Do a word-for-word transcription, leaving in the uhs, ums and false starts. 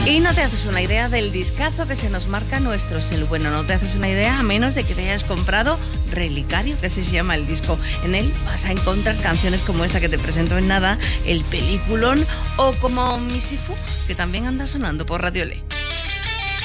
Y no te haces una idea del discazo que se nos marca nuestro cel. Bueno, no te haces una idea a menos de que te hayas comprado Relicario, que así se llama el disco. En él vas a encontrar canciones como esta que te presento en nada, El Peliculón, o como Misifu, que también anda sonando por Radio Le.